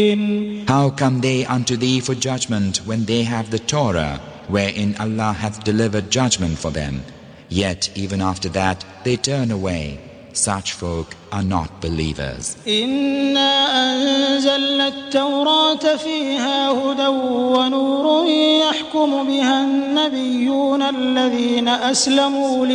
How come they unto thee for judgment when they have the Torah, wherein Allah hath delivered judgment for them? Yet even after that they turn away. Such folk are not believers. إنا أنزلنا التوراة فيها هدى ونور يحكم بها النبيون الذين أسلموا